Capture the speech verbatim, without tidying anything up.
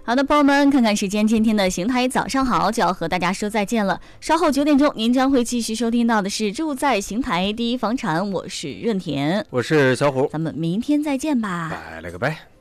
好的，朋友们，看看时间，今天的邢台早上好就要和大家说再见了。稍后九点钟，您将会继续收听到的是住在邢台第一房产，我是润田， 我是小虎， 咱们明天再见吧， 拜了个拜。